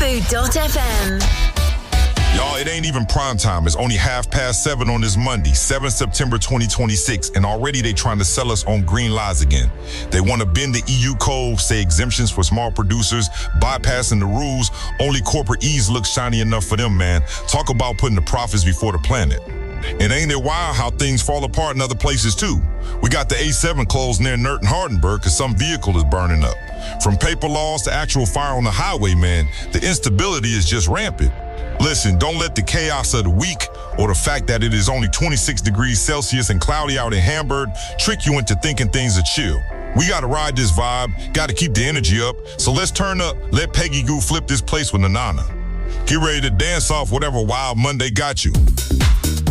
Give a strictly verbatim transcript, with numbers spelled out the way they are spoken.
Bamboo dot F M. Y'all, it ain't even prime time. It's only half past seven on this Monday, seventh of September twenty twenty-six, and already they trying to sell us on green lies again. They want to bend the E U code, say exemptions for small producers, bypassing the rules. Only corporate ease looks shiny enough for them, man. Talk about putting the profits before the planet. And ain't it wild how things fall apart in other places too? We got the A seven closed near Nert and Hardenberg because some vehicle is burning up. From paper laws to actual fire on the highway, man, the instability is just rampant. Listen, don't let the chaos of the week or the fact that it is only twenty-six degrees Celsius and cloudy out in Hamburg trick you into thinking things are chill. We gotta ride this vibe, gotta keep the energy up, so let's turn up, let Peggy Goo flip this place with Nanana. Get ready to dance off whatever wild Monday got you.